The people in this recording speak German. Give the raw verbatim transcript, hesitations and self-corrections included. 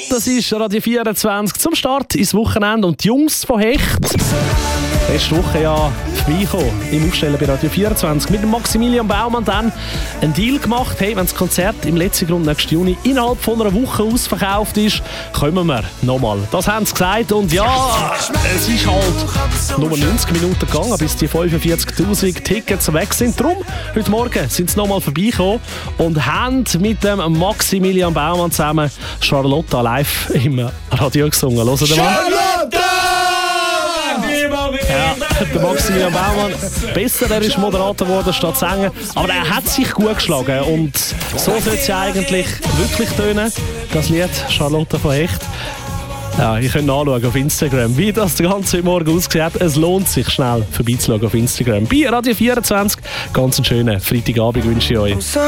Das ist Radio vierundzwanzig zum Start ins Wochenende und die Jungs von Hecht. Letzte Woche ja vorbeikommen im Aufstellen bei Radio vierundzwanzig. Mit dem Maximilian Baumann dann einen Deal gemacht. Hey, wenn das Konzert im letzten Grund nächsten Juni innerhalb von einer Woche ausverkauft ist, kommen wir nochmal. Das haben sie gesagt und ja, es ist halt nur neunzig Minuten gegangen, bis die fünfundvierzigtausend Tickets weg sind. Darum, heute Morgen sind sie nochmal vorbeigekommen und haben mit dem Maximilian Baumann zusammen Charlotte live im Radio gesungen. Hören wir mal. Ja, der Maximilian Baumann, besser, er ist Moderator geworden statt Sänger, aber er hat sich gut geschlagen und so sollte es ja eigentlich wirklich tönen, das Lied Charlotte von Hecht. Ja, ihr könnt nachschauen auf Instagram, wie das den ganzen Morgen ausgesehen hat. Es lohnt sich, schnell vorbeizuschauen auf Instagram. Bei Radio vierundzwanzig, ganz einen schönen Freitagabend wünsche ich euch.